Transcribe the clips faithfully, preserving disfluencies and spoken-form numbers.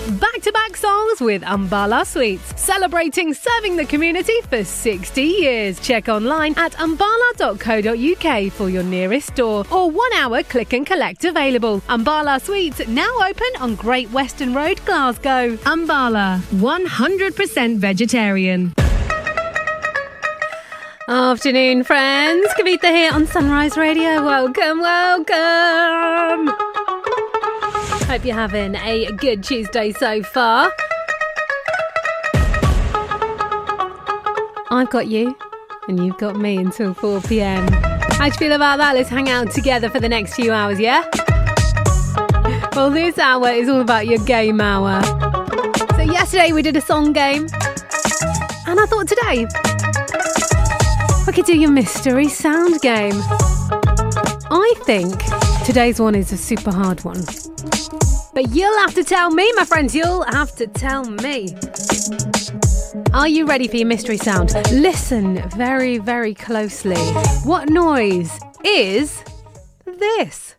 Back-to-back songs with Umbala Sweets, celebrating serving the community for sixty years. Check online at umbala dot co dot uk for your nearest store, or one hour click and collect available. Umbala Sweets now open on Great Western Road, Glasgow. Umbala, one hundred percent vegetarian. Afternoon, friends. Kavita here on Sunrise Radio. Welcome, welcome. Hope you're having a good Tuesday so far. I've got you, and you've got me until four p.m. How do you feel about that? Let's hang out together for the next few hours, yeah? Well, this hour is all about your game hour. So yesterday we did a song game, and I thought today we could do your mystery sound game. I think today's one is a super hard one. But you'll have to tell me, my friends, you'll have to tell me. Are you ready for your mystery sound? Listen very, very closely. What noise is this?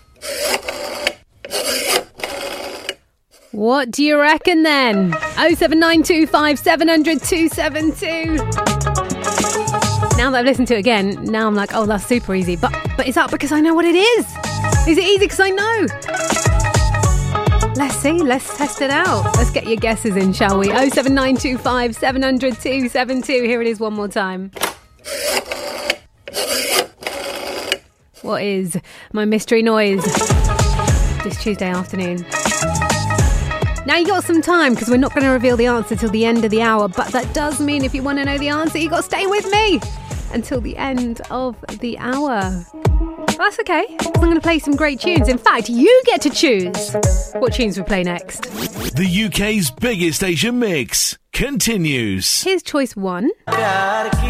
What do you reckon then? oh seven nine two five seven hundred two seven two. Now that I've listened to it again, now I'm like, oh, that's super easy. But but is that because I know what it is? Is it easy because I know? Let's see, let's test it out. Let's get your guesses in, shall we? oh seven nine two five seven hundred two seven two. Here it is one more time. What is my mystery noise this Tuesday afternoon? Now you got some time because we're not going to reveal the answer till the end of the hour, but that does mean if you want to know the answer, you got to stay with me until the end of the hour. That's okay, I'm going to play some great tunes. In fact, you get to choose what tunes we play next. The U K's biggest Asian mix continues. Here's choice one.